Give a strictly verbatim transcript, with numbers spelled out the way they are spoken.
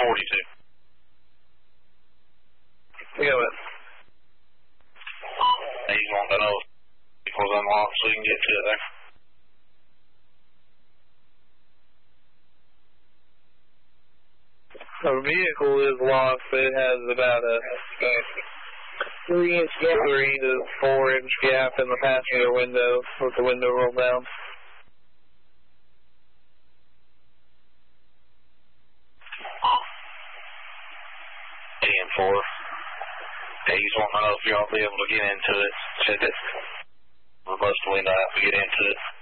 forty-two. Go ahead. He's wanting to know if it was unlocked so he can get to it there. The vehicle is locked, but it has about a Three inch gap. three to four inch gap in the passenger window with the window rolled down. ten four. Yeah, he's wanting to know if you're going to be able to get into it. Said that we'll bust the window out to get into it.